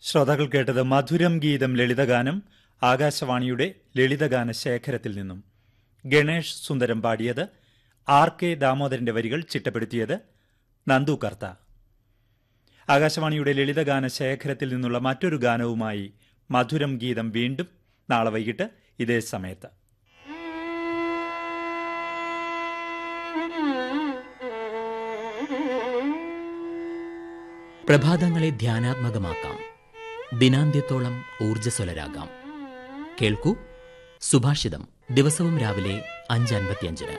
ശ്രോതാക്കൾ കേട്ടത് മധുരം ഗീതം ലളിതഗാനം ആകാശവാണിയുടെ ലളിതഗാന ശേഖരത്തിൽ നിന്നും. ഗണേഷ് സുന്ദരം പാടിയത്, RK ദാമോദരന്റെ വരികൾ ചിട്ടപ്പെടുത്തിയത് നന്ദു കർത്ത. ആകാശവാണിയുടെ ലളിതഗാന ശേഖരത്തിൽ നിന്നുള്ള മറ്റൊരു ഗാനവുമായി മധുരം ഗീതം വീണ്ടും നാളെ വൈകിട്ട് ഇതേ സമയത്ത്. പ്രഭാതങ്ങളെ ധ്യാനാത്മകമാക്കാം, ദിനാന്ത്യത്തോളം ഊർജ്ജസ്വലരാകാം. കേൾക്കൂ സുഭാഷിതം, ദിവസവും രാവിലെ 5:55.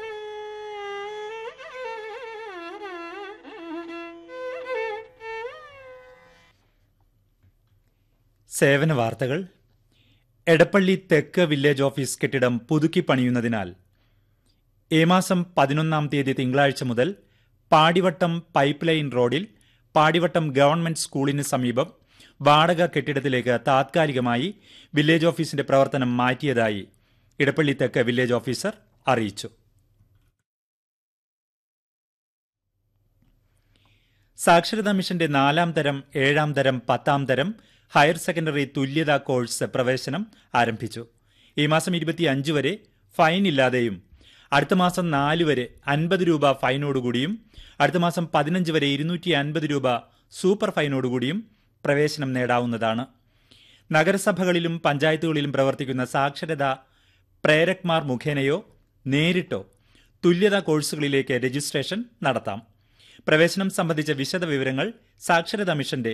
സേവന വാർത്തകൾ. എടപ്പള്ളി തെക്ക് വില്ലേജ് ഓഫീസ് കെട്ടിടം പുതുക്കി പണിയുന്നതിനാൽ ഈ മാസം 11 തിങ്കളാഴ്ച മുതൽ പാടിവട്ടം പൈപ്പ് ലൈൻ റോഡിൽ പാടിവട്ടം ഗവൺമെന്റ് സ്കൂളിന് സമീപം വാടക കെട്ടിടത്തിലേക്ക് താത്കാലികമായി വില്ലേജ് ഓഫീസിന്റെ പ്രവർത്തനം മാറ്റിയതായി ഇടപ്പള്ളി തെക്ക് വില്ലേജ് ഓഫീസർ അറിയിച്ചു. സാക്ഷരതാ മിഷന്റെ 4ാം തരം, 7ാം തരം, 10ാം തരം ഹയർ സെക്കൻഡറി തുല്യതാ കോഴ്സ് പ്രവേശനം ആരംഭിച്ചു. ഈ മാസം 25 വരെ ഫൈൻ ഇല്ലാതെയും അടുത്ത മാസം 4 വരെ 50 രൂപ ഫൈനോടുകൂടിയും അടുത്ത മാസം 15 വരെ 250 രൂപ സൂപ്പർ ഫൈനോടുകൂടിയും പ്രവേശനം നേടാവുന്നതാണ്. നഗരസഭകളിലും പഞ്ചായത്തുകളിലും പ്രവർത്തിക്കുന്ന സാക്ഷരതാ പ്രേരക്മാർ മുഖേനയോ നേരിട്ടോ തുല്യതാ കോഴ്സുകളിലേക്ക് രജിസ്ട്രേഷൻ നടത്താം. പ്രവേശനം സംബന്ധിച്ച വിശദ വിവരങ്ങൾ സാക്ഷരതാ മിഷന്റെ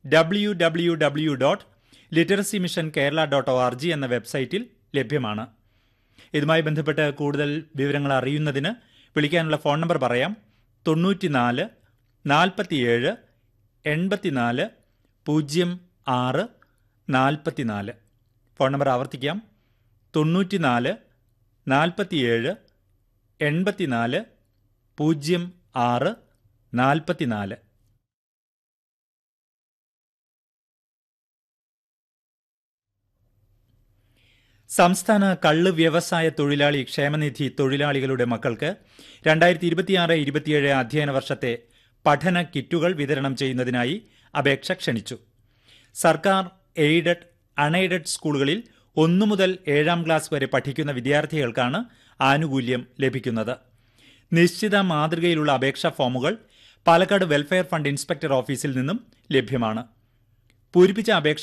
www.literacymissionkerala.org എന്ന വെബ്സൈറ്റിൽ ലഭ്യമാണ്. ഇതുമായി ബന്ധപ്പെട്ട് കൂടുതൽ വിവരങ്ങൾ അറിയുന്നതിന് വിളിക്കാനുള്ള ഫോൺ നമ്പർ പറയാം. 94 47 84 06 44. ഫോൺ നമ്പർ ആവർത്തിക്കാം. 94 47 84 06 44. സംസ്ഥാന കള്ള് വ്യവസായ തൊഴിലാളി ക്ഷേമനിധി തൊഴിലാളികളുടെ മക്കൾക്ക് 2026-27 അധ്യയന വർഷത്തെ പഠന കിറ്റുകൾ വിതരണം ചെയ്യുന്നതിനായി അപേക്ഷ ക്ഷണിച്ചു. സർക്കാർ എയ്ഡഡ്, അൺഎയ്ഡഡ് സ്കൂളുകളിൽ 1 മുതൽ 7ാം ക്ലാസ് വരെ പഠിക്കുന്ന വിദ്യാർത്ഥികൾക്കാണ് ആനുകൂല്യം ലഭിക്കുന്നത്. നിശ്ചിത മാതൃകയിലുള്ള അപേക്ഷാ ഫോമുകൾ പാലക്കാട് വെൽഫെയർ ഫണ്ട് ഇൻസ്പെക്ടർ ഓഫീസിൽ നിന്നും ലഭ്യമാണ്. പൂരിപ്പിച്ച അപേക്ഷ